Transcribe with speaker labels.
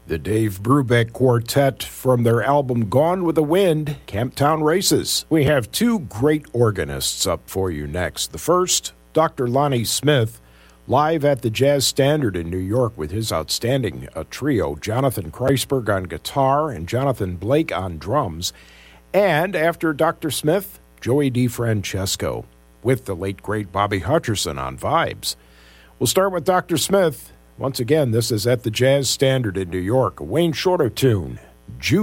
Speaker 1: The Dave Brubeck Quartet from their album Gone with the Wind, Camptown Races. We have two great organists up for you next. The first, Dr. Lonnie Smith, live at the Jazz Standard in New York with his outstanding trio, Jonathan Kreisberg on guitar and Jonathan Blake on drums. And after Dr. Smith, Joey DeFrancesco with the late, great Bobby Hutcherson on vibes. We'll start with Dr. Smith. Once again, this is at the Jazz Standard in New York, a Wayne Shorter tune, Juice.